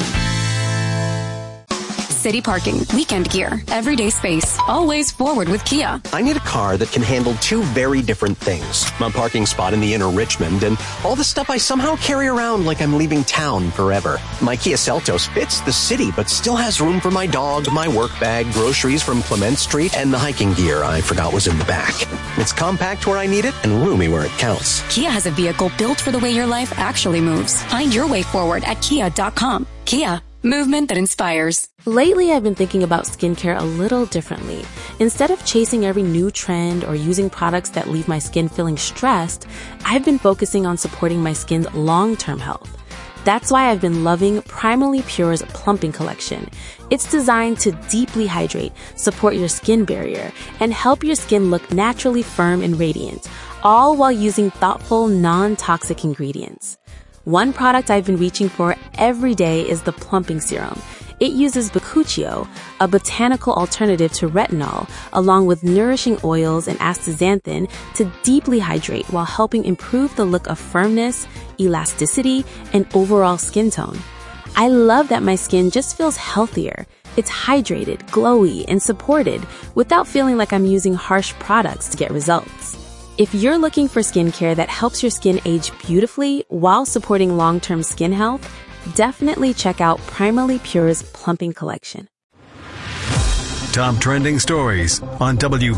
City parking, weekend gear, everyday space, always forward with Kia. I need a car that can handle 2 very different things. My parking spot in the inner Richmond and all the stuff I somehow carry around like I'm leaving town forever. My Kia Seltos fits the city but still has room for my dog, my work bag, groceries from Clement Street, and the hiking gear I forgot was in the back. It's compact where I need it and roomy where it counts. Kia has a vehicle built for the way your life actually moves. Find your way forward at kia.com. Kia. Movement that inspires. Lately, I've been thinking about skincare a little differently. Instead of chasing every new trend or using products that leave my skin feeling stressed, I've been focusing on supporting my skin's long-term health. That's why I've been loving Primally Pure's Plumping Collection. It's designed to deeply hydrate, support your skin barrier, and help your skin look naturally firm and radiant, all while using thoughtful, non-toxic ingredients. One product I've been reaching for every day is the Plumping Serum. It uses bakuchiol, a botanical alternative to retinol, along with nourishing oils and astaxanthin to deeply hydrate while helping improve the look of firmness, elasticity, and overall skin tone. I love that my skin just feels healthier. It's hydrated, glowy, and supported without feeling like I'm using harsh products to get results. If you're looking for skincare that helps your skin age beautifully while supporting long-term skin health, definitely check out Primally Pure's Plumping Collection. Top trending stories on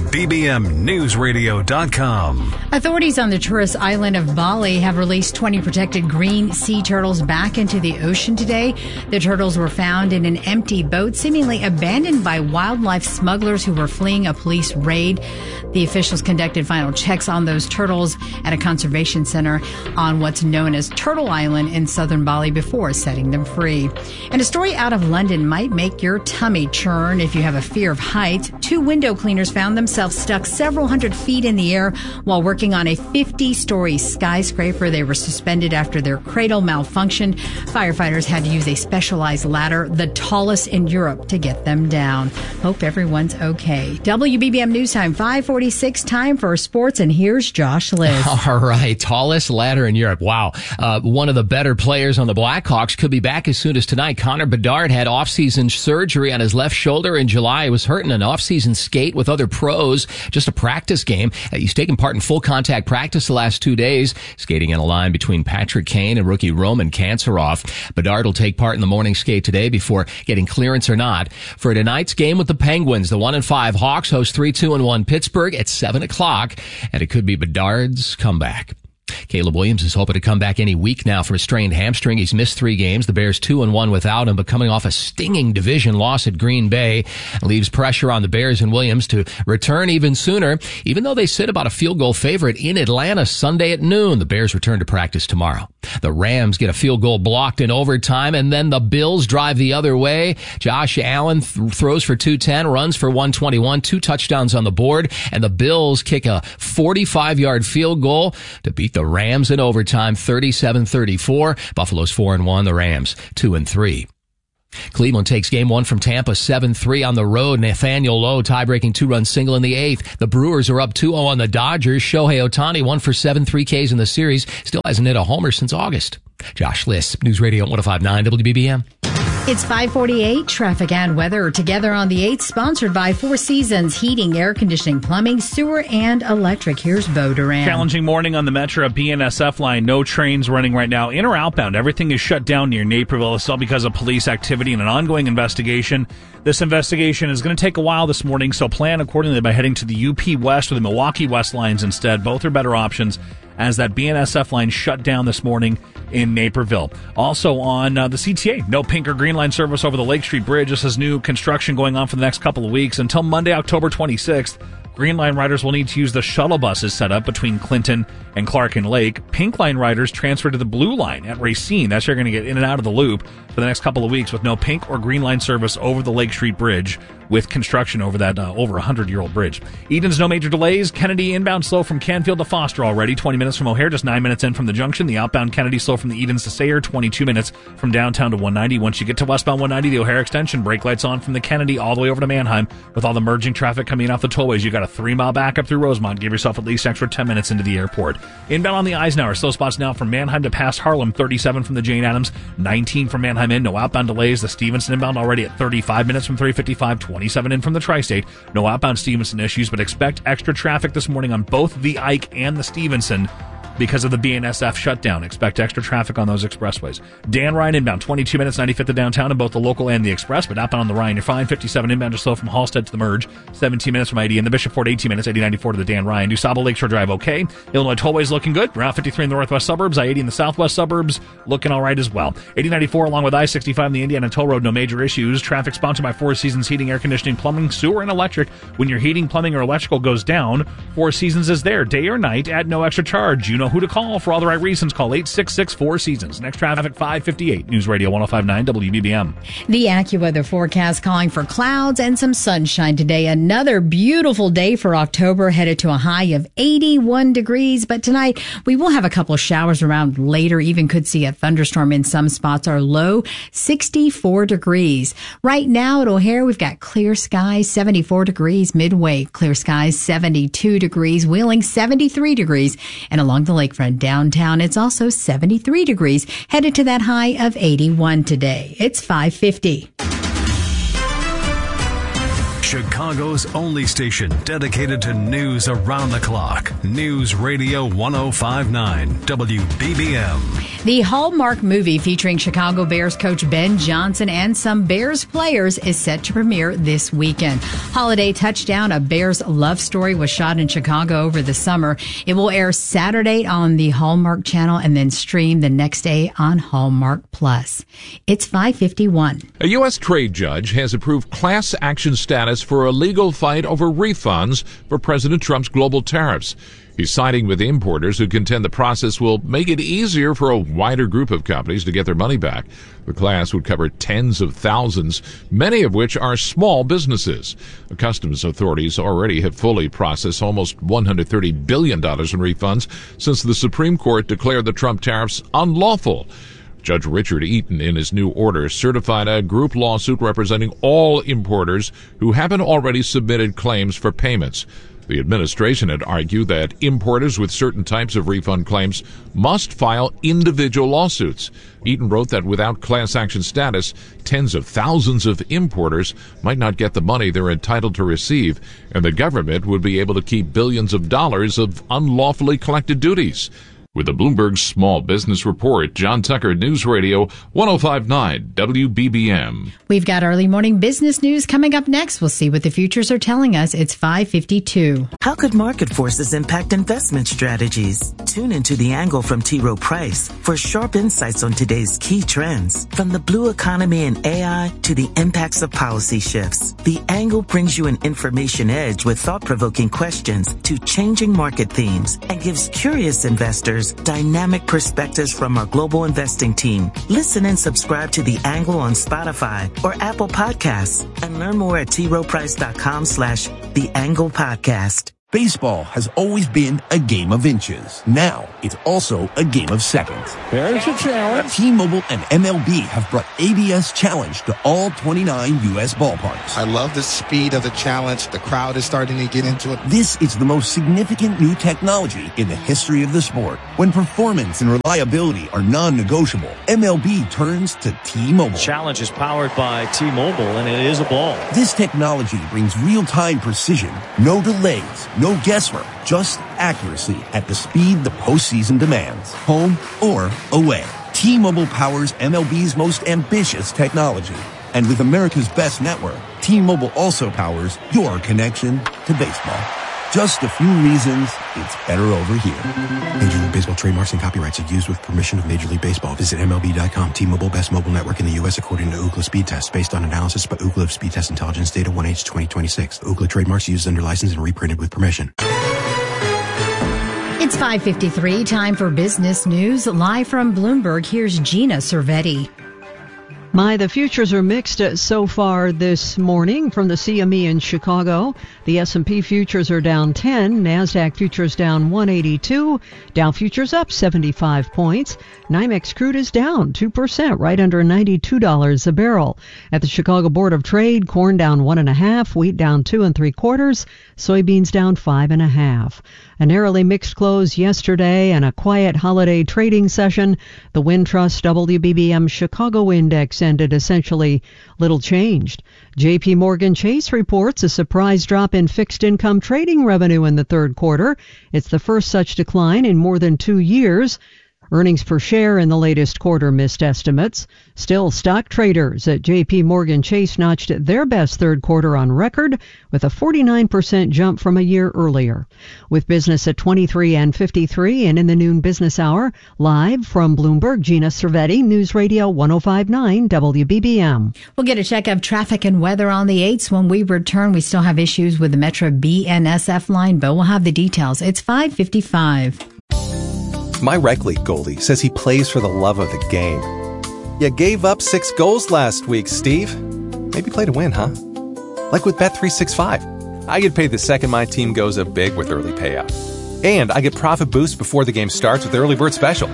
WBBMNewsRadio.com. Authorities on the tourist island of Bali have released 20 protected green sea turtles back into the ocean today. The turtles were found in an empty boat, seemingly abandoned by wildlife smugglers who were fleeing a police raid. The officials conducted final checks on those turtles at a conservation center on what's known as Turtle Island in southern Bali before setting them free. And a story out of London might make your tummy churn if you have a fear of heights. 2 window cleaners found themselves stuck several hundred feet in the air while working on a 50-story skyscraper. They were suspended after their cradle malfunctioned. Firefighters had to use a specialized ladder, the tallest in Europe, to get them down. Hope everyone's okay. WBBM News Time, 5:46, time for sports, and here's Josh Liz. All right, tallest ladder in Europe. Wow. One of the better players on the Blackhawks could be back as soon as tonight. Connor Bedard had off-season surgery on his left shoulder in July. He was hurt in an off-season skate with other pros, just a practice game. He's taken part in full contact practice the last 2 days, skating in a line between Patrick Kane and rookie Roman Kanserov. Bedard will take part in the morning skate today before getting clearance or not. For tonight's game with the Penguins, the 1-5 Hawks host 3-2-1 Pittsburgh at 7 o'clock, and it could be Bedard's comeback. Caleb Williams is hoping to come back any week now from a strained hamstring. He's missed 3 games. The Bears 2-1 without him, but coming off a stinging division loss at Green Bay leaves pressure on the Bears and Williams to return even sooner, even though they sit about a field goal favorite in Atlanta Sunday at noon. The Bears return to practice tomorrow. The Rams get a field goal blocked in overtime, and then the Bills drive the other way. Josh Allen throws for 210, runs for 121, 2 touchdowns on the board, and the Bills kick a 45-yard field goal to beat the Rams in overtime, 37-34. Buffalo's 4-1, the Rams 2-3. Cleveland takes game 1 from Tampa 7-3 on the road. Nathaniel Lowe tie-breaking 2-run single in the 8th. The Brewers are up 2-0 on the Dodgers. Shohei Ohtani 1 for 7 3Ks in the series. Still hasn't hit a homer since August. Josh Liss, News Radio 105.9 WBBM. It's 5:48. Traffic and weather together on the 8th, sponsored by Four Seasons Heating, Air Conditioning, Plumbing, Sewer, and Electric. Here's Bo Duran. Challenging morning on the Metro BNSF line. No trains running right now, in or outbound. Everything is shut down near Naperville. It's all because of police activity and an ongoing investigation. This investigation is going to take a while this morning, so plan accordingly by heading to the UP West or the Milwaukee West lines instead. Both are better options, as that BNSF line shut down this morning in Naperville. Also on the CTA, no pink or green line service over the Lake Street Bridge. This is new construction going on for the next couple of weeks. Until Monday, October 26th, Green Line riders will need to use the shuttle buses set up between Clinton and Clark and Lake. Pink Line riders transfer to the Blue Line at Racine. That's how you're going to get in and out of the loop for the next couple of weeks with no pink or green line service over the Lake Street Bridge with construction over that over 100-year-old bridge. Eden's no major delays. Kennedy inbound slow from Canfield to Foster already. 20 minutes from O'Hare, just 9 minutes in from the junction. The outbound Kennedy slow from the Edens to Sayre. 22 minutes from downtown to 190. Once you get to westbound 190, the O'Hare extension, brake lights on from the Kennedy all the way over to Manheim. With all the merging traffic coming in off the tollways, you got a 3-mile backup through Rosemont. Give yourself at least extra 10 minutes into the airport. Inbound on the Eisenhower, slow spots now from Manheim to past Harlem. 37 from the Jane Addams. 19 from Manheim in. No outbound delays. The Stevenson inbound already at 35 minutes from 355. 27 in from the Tri-State. No outbound Stevenson issues, but expect extra traffic this morning on both the Ike and the Stevenson because of the BNSF shutdown. Expect extra traffic on those expressways. Dan Ryan inbound, 22 minutes, 95th to downtown in both the local and the express, but outbound on the Ryan, you're fine. 57 inbound just slow from Halstead to the merge. 17 minutes from ID and the Bishop Ford, 18 minutes, 80-94 to the Dan Ryan. DuSable Lakeshore Drive, okay. Illinois Tollway's looking good. Route 53 in the northwest suburbs. I-80 in the southwest suburbs, looking all right as well. 80-94 along with I-65 in the Indiana Toll Road, no major issues. Traffic sponsored by Four Seasons Heating, Air Conditioning, Plumbing, Sewer, and Electric. When your heating, plumbing, or electrical goes down, Four Seasons is there day or night at no extra charge. You know who to call for all the right reasons. Call 866-4Seasons. Next traffic 558. News Radio 105.9 WBBM. The AccuWeather forecast calling for clouds and some sunshine today. Another beautiful day for October, headed to a high of 81 degrees. But tonight we will have a couple of showers around later. Even could see a thunderstorm in some spots. Our low 64 degrees. Right now at O'Hare, we've got clear skies, 74 degrees. Midway, clear skies, 72 degrees. Wheeling, 73 degrees. And along the lakefront downtown, it's also 73 degrees, headed to that high of 81 today. It's 5:50. Chicago's only station dedicated to news around the clock. News Radio 105.9 WBBM. The Hallmark movie featuring Chicago Bears coach Ben Johnson and some Bears players is set to premiere this weekend. Holiday Touchdown, a Bears love story, was shot in Chicago over the summer. It will air Saturday on the Hallmark Channel and then stream the next day on Hallmark Plus. It's 5:51. A U.S. trade judge has approved class action status for a legal fight over refunds for President Trump's global tariffs. He's siding with importers who contend the process will make it easier for a wider group of companies to get their money back. The class would cover tens of thousands, many of which are small businesses. The customs authorities already have fully processed almost $130 billion in refunds since the Supreme Court declared the Trump tariffs unlawful. Judge Richard Eaton, in his new order, certified a group lawsuit representing all importers who haven't already submitted claims for payments. The administration had argued that importers with certain types of refund claims must file individual lawsuits. Eaton wrote that without class action status, tens of thousands of importers might not get the money they're entitled to receive, and the government would be able to keep billions of dollars of unlawfully collected duties. With the Bloomberg Small Business Report, John Tucker, News Radio 105.9 WBBM. We've got early morning business news coming up next. We'll see what the futures are telling us. It's 5:52. How could market forces impact investment strategies? Tune into The Angle from T. Rowe Price for sharp insights on today's key trends, from the blue economy and AI to the impacts of policy shifts. The Angle brings you an information edge with thought-provoking questions to changing market themes and gives curious investors dynamic perspectives from our global investing team. Listen and subscribe to The Angle on Spotify or Apple Podcasts and learn more at troweprice.com/The Angle Podcast. Baseball has always been a game of inches. Now, it's also a game of seconds. There's a challenge. T-Mobile and MLB have brought ABS Challenge to all 29 U.S. ballparks. I love the speed of the challenge. The crowd is starting to get into it. This is the most significant new technology in the history of the sport. When performance and reliability are non-negotiable, MLB turns to T-Mobile. Challenge is powered by T-Mobile, and it is a ball. This technology brings real-time precision, no delays, no guesswork, just accuracy at the speed the postseason demands, home or away. T-Mobile powers MLB's most ambitious technology. And with America's best network, T-Mobile also powers your connection to baseball. Just a few reasons it's better over here. Major League Baseball trademarks and copyrights are used with permission of Major League Baseball. Visit MLB.com. T-Mobile, best mobile network in the U.S. according to Ookla Speed Test, based on analysis by Ookla of Speed Test Intelligence data 1H 2026. Ookla trademarks used under license and reprinted with permission. It's 5:53, time for business news. Live from Bloomberg, here's Gina Cervetti. The futures are mixed so far this morning from the CME in Chicago. The S&P futures are down 10, NASDAQ futures down 182, Dow futures up 75 points. NYMEX crude is down 2%, right under $92 a barrel. At the Chicago Board of Trade, corn down 1.5, wheat down 2 3/4, soybeans down 5.5. A narrowly mixed close yesterday and a quiet holiday trading session. The Wintrust WBBM Chicago Index ended essentially little changed. J.P. Morgan Chase reports a surprise drop in fixed income trading revenue in the third quarter. It's the first such decline in more than 2 years. Earnings per share in the latest quarter missed estimates. Still, stock traders at J.P. Morgan Chase notched their best third quarter on record with a 49% jump from a year earlier. With business at 23:53 and in the noon business hour, live from Bloomberg, Gina Cervetti, News Radio 105.9 WBBM. We'll get a check of traffic and weather on the 8s when we return. We still have issues with the Metro BNSF line, but we'll have the details. It's 5:55. My rec league goalie says he plays for the love of the game. You gave up 6 goals last week, Steve. Maybe play to win, huh? Like with Bet365. I get paid the second my team goes up big with early payout. And I get profit boost before the game starts with early bird special.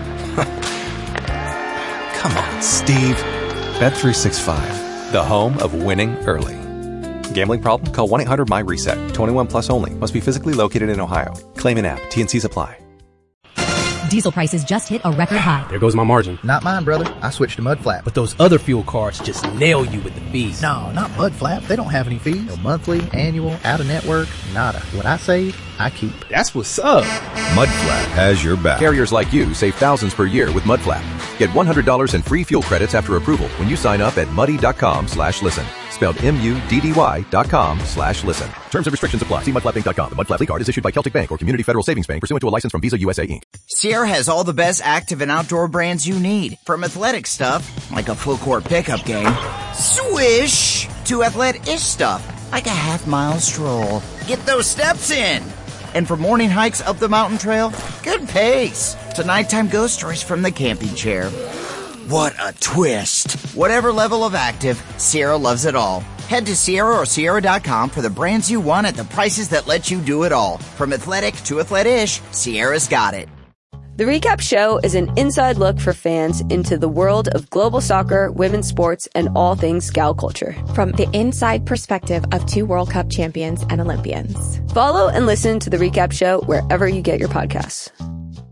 Come on, Steve. Bet365, the home of winning early. Gambling problem? Call 1-800-MY-RESET. 21 plus only. Must be physically located in Ohio. Claim an app. T&Cs apply. Diesel prices just hit a record high. There goes my margin. Not mine, brother. I switched to Mudflap. But those other fuel cards just nail you with the fees. No, not Mudflap. They don't have any fees. No monthly, annual, out-of-network, nada. What I save, I keep. That's what's up. Mudflap has your back. Carriers like you save thousands per year with Mudflap. Get $100 in free fuel credits after approval when you sign up at muddy.com/listen. Spelled MUDDY.com/listen. Terms and restrictions apply. See mudflappinc.com. The Mudflap card is issued by Celtic Bank or Community Federal Savings Bank pursuant to a license from Visa USA Inc. Sierra has all the best active and outdoor brands you need. From athletic stuff, like a full court pickup game, swish, to athlete-ish stuff, like a half-mile stroll. Get those steps in. And for morning hikes up the mountain trail, good pace. To nighttime ghost stories from the camping chair. What a twist. Whatever level of active, Sierra loves it all. Head to Sierra or Sierra.com for the brands you want at the prices that let you do it all. From athletic to athlete-ish, Sierra's got it. The Recap Show is an inside look for fans into the world of global soccer, women's sports, and all things Scout culture. From the inside perspective of 2 World Cup champions and Olympians. Follow and listen to The Recap Show wherever you get your podcasts.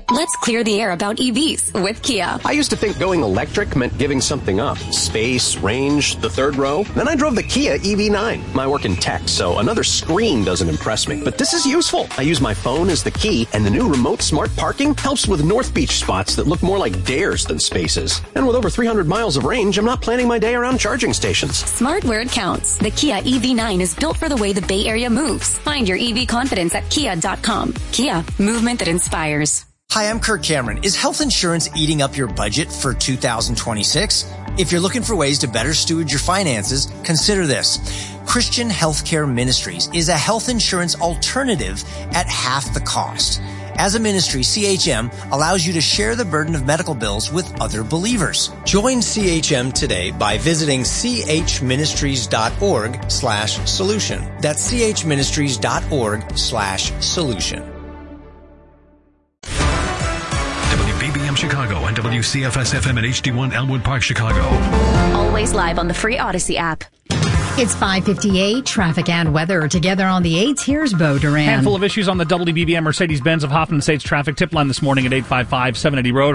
Let's clear the air about EVs with Kia. I used to think going electric meant giving something up. Space, range, the third row. Then I drove the Kia EV9. I work in tech, so another screen doesn't impress me. But this is useful. I use my phone as the key, and the new remote smart parking helps with North Beach spots that look more like dares than spaces. And with over 300 miles of range, I'm not planning my day around charging stations. Smart where it counts. The Kia EV9 is built for the way the Bay Area moves. Find your EV confidence at kia.com. Kia, movement that inspires. Hi, I'm Kirk Cameron. Is health insurance eating up your budget for 2026? If you're looking for ways to better steward your finances, consider this. Christian Healthcare Ministries is a health insurance alternative at half the cost. As a ministry, CHM allows you to share the burden of medical bills with other believers. Join CHM today by visiting chministries.org/solution. That's chministries.org/solution. WBBM Chicago and WCFS-FM and HD1 Elmwood Park, Chicago. Always live on the free Odyssey app. It's 5:58. Traffic and weather together on the 8s. Here's Bo Duran. Handful of issues on the WBBM Mercedes-Benz of Hoffman Estates traffic tip line this morning at 855 780 Road.